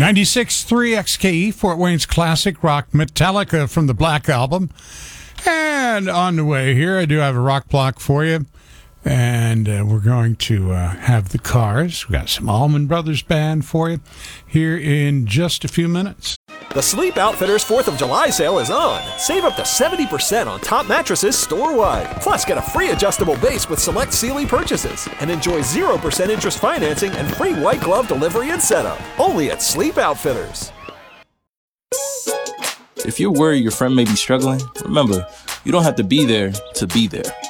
96.3 XKE, Fort Wayne's classic rock Metallica from the Black Album. And on the way here, I do have a rock block for you. And we're going to have the Cars. We've got some Allman Brothers Band for you here in just a few minutes. The Sleep Outfitters 4th of July sale is on. Save up to 70% on top mattresses store-wide. Plus, get a free adjustable base with select Sealy purchases. And enjoy 0% interest financing and free white glove delivery and setup. Only at Sleep Outfitters. If you're worried your friend may be struggling, remember, you don't have to be there to be there.